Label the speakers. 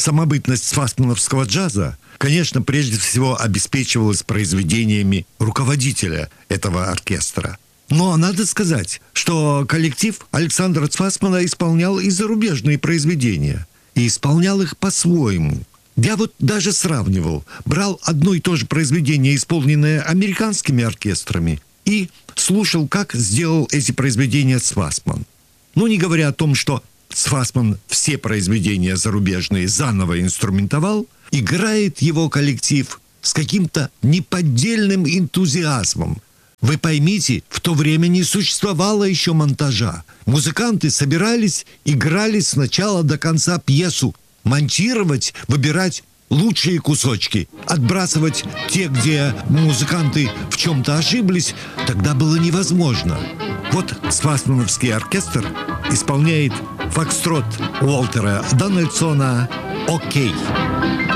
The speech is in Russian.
Speaker 1: самобытность фастмановского джаза, конечно, прежде всего обеспечивалась произведениями руководителя этого оркестра. Но надо сказать, что коллектив Александра Цвасмана исполнял и зарубежные произведения. И исполнял их по-своему. Я вот даже сравнивал. Брал одно и то же произведение, исполненное американскими оркестрами, и слушал, как сделал эти произведения Цвасман. Ну, не говоря о том, что Цвасман все произведения зарубежные заново инструментовал, играет его коллектив с каким-то неподдельным энтузиазмом. Вы поймите, в то время не существовало еще монтажа. Музыканты собирались, играли с начала до конца пьесу, монтировать, выбирать лучшие кусочки, отбрасывать те, где музыканты в чем-то ошиблись, тогда было невозможно. Вот Цвасмановский оркестр исполняет фокстрот Уолтера Дональдсона «Окей».